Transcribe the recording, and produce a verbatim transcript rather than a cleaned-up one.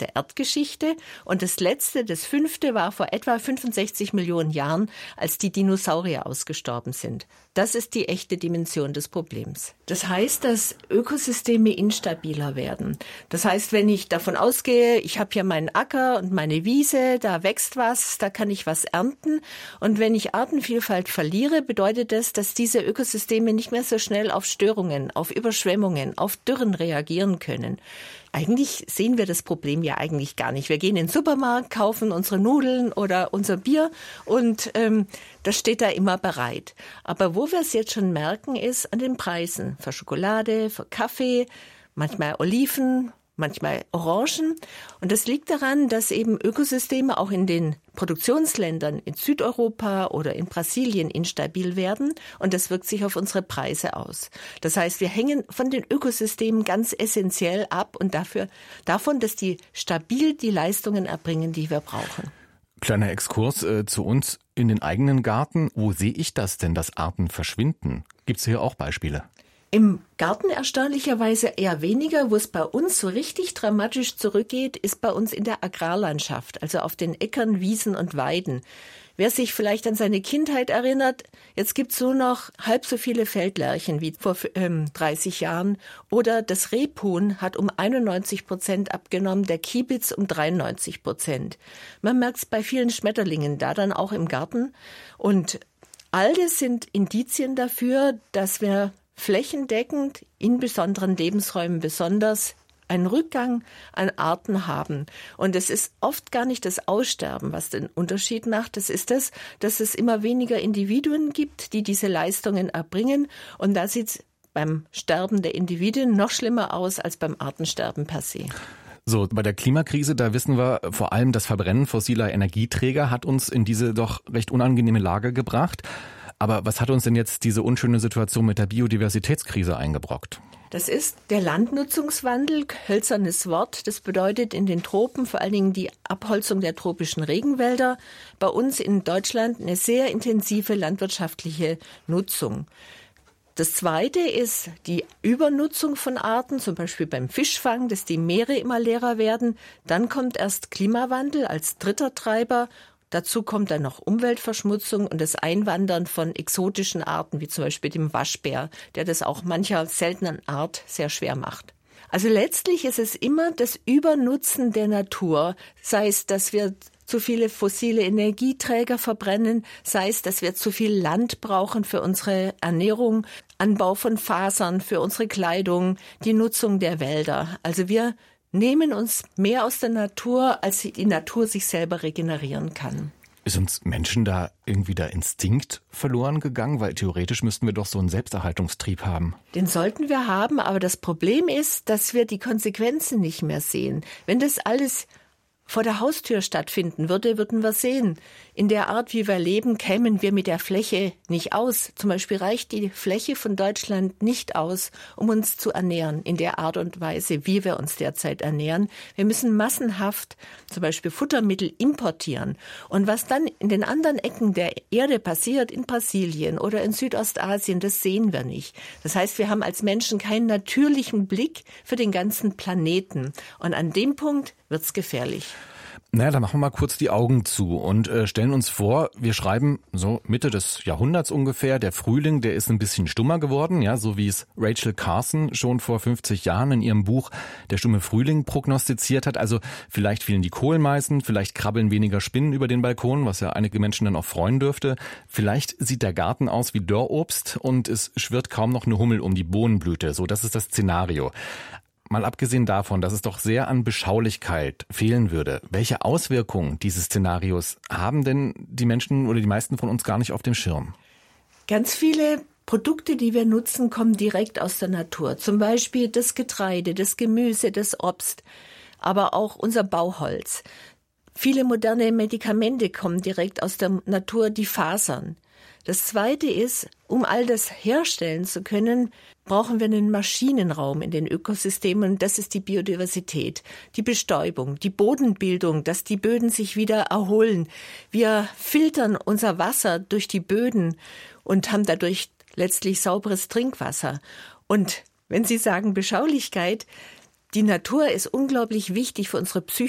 der Erdgeschichte. Und das letzte, das fünfte, war vor etwa fünfundsechzig Millionen Jahren, als die Dinosaurier ausgestorben sind. Das ist die echte Dimension des Problems. Das heißt, dass Ökosysteme instabiler werden. Das heißt, wenn ich davon ausgehe, ich habe hier meinen Acker und meine Wiese, da wächst was, da kann ich was ernten. Und wenn ich Artenvielfalt verliere, bedeutet das, dass diese Ökosysteme nicht mehr so schnell auf Störungen, auf Überschwemmungen, auf Dürren reagieren können. Eigentlich sehen wir das Problem ja eigentlich gar nicht. Wir gehen in den Supermarkt, kaufen unsere Nudeln oder unser Bier und ähm, das steht da immer bereit. Aber wo wir es jetzt schon merken, ist an den Preisen für Schokolade, für Kaffee, manchmal Oliven, manchmal Orangen. Und das liegt daran, dass eben Ökosysteme auch in den Produktionsländern in Südeuropa oder in Brasilien instabil werden. Und das wirkt sich auf unsere Preise aus. Das heißt, wir hängen von den Ökosystemen ganz essentiell ab und dafür, davon, dass die stabil die Leistungen erbringen, die wir brauchen. Kleiner Exkurs äh, zu uns in den eigenen Garten. Wo sehe ich das denn, dass Arten verschwinden? Gibt es hier auch Beispiele? Im Garten erstaunlicherweise eher weniger. Wo es bei uns so richtig dramatisch zurückgeht, ist bei uns in der Agrarlandschaft, also auf den Äckern, Wiesen und Weiden. Wer sich vielleicht an seine Kindheit erinnert, jetzt gibt's nur noch halb so viele Feldlärchen wie vor ähm, dreißig Jahren. Oder das Rebhuhn hat um einundneunzig Prozent abgenommen, der Kiebitz um dreiundneunzig Prozent. Man merkt's bei vielen Schmetterlingen, da dann auch im Garten. Und all das sind Indizien dafür, dass wir flächendeckend in besonderen Lebensräumen besonders einen Rückgang an Arten haben. Und es ist oft gar nicht das Aussterben, was den Unterschied macht. Das ist das, dass es immer weniger Individuen gibt, die diese Leistungen erbringen. Und da sieht es beim Sterben der Individuen noch schlimmer aus als beim Artensterben per se. So, bei der Klimakrise, da wissen wir vor allem, das Verbrennen fossiler Energieträger hat uns in diese doch recht unangenehme Lage gebracht. Aber was hat uns denn jetzt diese unschöne Situation mit der Biodiversitätskrise eingebrockt? Das ist der Landnutzungswandel, hölzernes Wort. Das bedeutet in den Tropen vor allen Dingen die Abholzung der tropischen Regenwälder. Bei uns in Deutschland eine sehr intensive landwirtschaftliche Nutzung. Das Zweite ist die Übernutzung von Arten, zum Beispiel beim Fischfang, dass die Meere immer leerer werden. Dann kommt erst Klimawandel als dritter Treiber. Dazu kommt dann noch Umweltverschmutzung und das Einwandern von exotischen Arten, wie zum Beispiel dem Waschbär, der das auch mancher seltenen Art sehr schwer macht. Also letztlich ist es immer das Übernutzen der Natur, sei es, dass wir zu viele fossile Energieträger verbrennen, sei es, dass wir zu viel Land brauchen für unsere Ernährung, Anbau von Fasern, für unsere Kleidung, die Nutzung der Wälder. Also wir nehmen uns mehr aus der Natur, als die Natur sich selber regenerieren kann. Ist uns Menschen da irgendwie der Instinkt verloren gegangen? Weil theoretisch müssten wir doch so einen Selbsterhaltungstrieb haben. Den sollten wir haben, aber das Problem ist, dass wir die Konsequenzen nicht mehr sehen. Wenn das alles vor der Haustür stattfinden würde, würden wir sehen, in der Art, wie wir leben, kämen wir mit der Fläche nicht aus. Zum Beispiel reicht die Fläche von Deutschland nicht aus, um uns zu ernähren, in der Art und Weise, wie wir uns derzeit ernähren. Wir müssen massenhaft zum Beispiel Futtermittel importieren. Und was dann in den anderen Ecken der Erde passiert, in Brasilien oder in Südostasien, das sehen wir nicht. Das heißt, wir haben als Menschen keinen natürlichen Blick für den ganzen Planeten. Und an dem Punkt wird's gefährlich. Naja, dann machen wir mal kurz die Augen zu und äh, stellen uns vor, wir schreiben so Mitte des Jahrhunderts ungefähr, der Frühling, der ist ein bisschen stummer geworden, ja, so wie es Rachel Carson schon vor fünfzig Jahren in ihrem Buch Der stumme Frühling prognostiziert hat. Also vielleicht fielen die Kohlmeisen, vielleicht krabbeln weniger Spinnen über den Balkon, was ja einige Menschen dann auch freuen dürfte. Vielleicht sieht der Garten aus wie Dörrobst und es schwirrt kaum noch eine Hummel um die Bohnenblüte. So, das ist das Szenario. Mal abgesehen davon, dass es doch sehr an Beschaulichkeit fehlen würde, welche Auswirkungen dieses Szenarios haben denn die Menschen oder die meisten von uns gar nicht auf dem Schirm? Ganz viele Produkte, die wir nutzen, kommen direkt aus der Natur. Zum Beispiel das Getreide, das Gemüse, das Obst, aber auch unser Bauholz. Viele moderne Medikamente kommen direkt aus der Natur, die Fasern. Das Zweite ist, um all das herstellen zu können, brauchen wir einen Maschinenraum in den Ökosystemen. Das ist die Biodiversität, die Bestäubung, die Bodenbildung, dass die Böden sich wieder erholen. Wir filtern unser Wasser durch die Böden und haben dadurch letztlich sauberes Trinkwasser. Und wenn Sie sagen Beschaulichkeit, die Natur ist unglaublich wichtig für unsere Psyche.